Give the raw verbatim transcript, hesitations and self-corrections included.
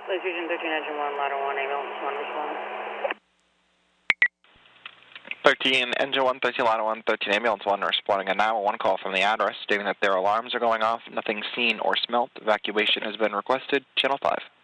Police Region thirteen, Engine one, Ladder one, ambulance one, respond. thirteen, Engine one, thirteen, Ladder one, thirteen, Ambulance one, responding a nine one one call from the address stating that their alarms are going off, nothing seen or smelt. Evacuation has been requested. Channel five.